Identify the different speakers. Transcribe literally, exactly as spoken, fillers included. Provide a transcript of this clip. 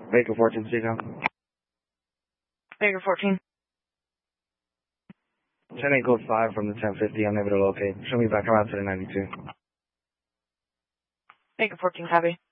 Speaker 1: Baker fourteen, Seagull.
Speaker 2: Baker fourteen.
Speaker 1: ten eight code five from the ten fifty, I'm able to locate. Show me back around to the ninety-two.
Speaker 2: Baker fourteen, copy.